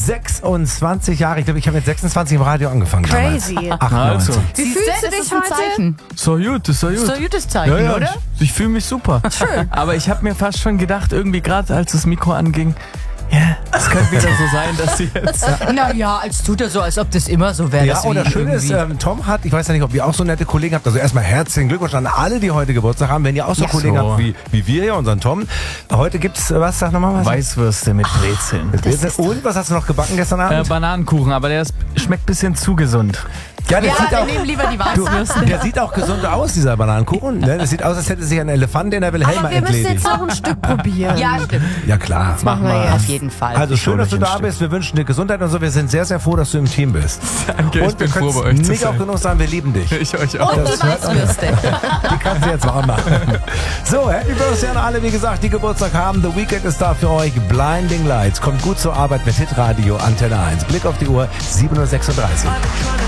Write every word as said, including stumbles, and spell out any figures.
sechsundzwanzig Jahre. Ich glaube, ich habe mit sechsundzwanzig im Radio angefangen. Crazy. achtundneunzig. Also. Wie fühlst du dich heute? Zeichen. So gut, ist so gut. So ein gutes Zeichen, Ja, ja, oder? Ich, ich fühle mich super. Schön. Aber ich habe mir fast schon gedacht, irgendwie gerade als das Mikro anging, ja, es könnte wieder so sein, dass sie jetzt... Naja, als tut er so, als ob das immer so wäre. Ja, dass und wir das Schöne ist, irgendwie- ähm, Tom hat, ich weiß ja nicht, ob ihr auch so nette Kollegen habt, also erstmal herzlichen Glückwunsch an alle, die heute Geburtstag haben. Wenn ihr auch so Ja. Kollegen So. habt wie, wie wir hier, unseren Tom. Heute gibt's, äh, was, sag nochmal was? Weißwürste mit Brezeln. Und, was hast du noch gebacken gestern Äh, Abend? Bananenkuchen, aber der ist, schmeckt ein bisschen zu gesund. Ja, der Ja, sieht wir auch, nehmen lieber die du, Weißwürste. der sieht auch gesund aus, dieser Bananenkuchen. Ne? Das sieht aus, als hätte sich ein Elefant in der Wilhelma Aber wir müssen entledigt. jetzt noch ein Stück probieren. Ja, stimmt. Ja, klar. machen wir jetzt. Auf jeden Fall. Also schön, dass du hol euch da ein bist. Wir wünschen dir Gesundheit und so. Wir sind sehr, sehr froh, dass du im Team bist. Danke, und wir können es nicht auch genug sagen, wir lieben dich. Ich euch auch. Und die das hört man. Weißwürste. Die kannst du jetzt warm machen. So, Happy Birthday an alle, wie gesagt, die Geburtstag haben. The Weekend ist da für euch. Blinding Lights. Kommt gut zur Arbeit mit Hitradio Antenne eins. Blick auf die Uhr, sieben Uhr sechsunddreißig.